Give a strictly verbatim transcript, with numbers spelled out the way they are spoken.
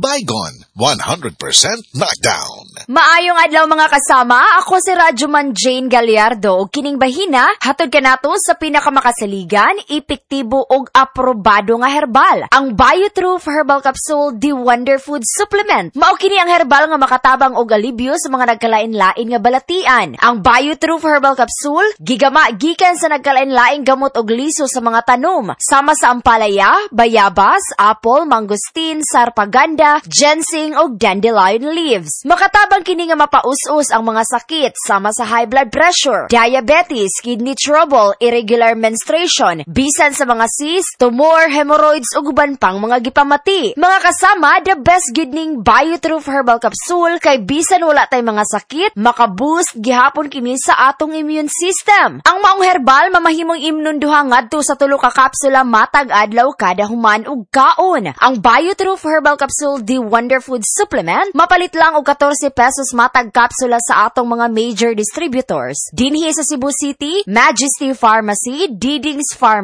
Baygon, one hundred percent knockdown. Maayong adlaw mga kasama, ako si Radyoman Jane Gallardo ug kining bahina hatod kanato sa pinakamakasaligan, epektibo ug aprobado nga herbal, ang BioTruth Herbal Capsule The Wonder Food Supplement. Mao kini ang herbal nga makatabang og alibyo sa mga nagkalain-lain nga balatian. Ang BioTruth Herbal Capsule gigama gikan sa nagkalain-laing gamot og liso sa mga tanom, sama sa ampalaya, bayabas, apple, mangosteen, sarpaganda, ginseng ug dandelion leaves. Makatabang kini nga mapaus-us ang mga sakit sama sa high blood pressure, diabetes, kidney trouble, irregular menstruation, bisan sa mga cyst, tumor, hemorrhoids ug uban pang mga gipamati. Mga kasama, the best gid ning BioTruth Herbal Capsule kay bisan wala tay mga sakit, makaboost gihapon kini sa atong immune system. Ang maong herbal mamahimong imnunduha ngadto sa tulo ka kapsula matag adlaw kada human ug kaon. Ang BioTruth Herbal Capsule The Wonder Food Supplement mapalit lang og fourteen pesos matag kapsula sa atong mga major distributors dinhi sa Cebu City, Majesty Pharmacy, Diding's Pharmacy,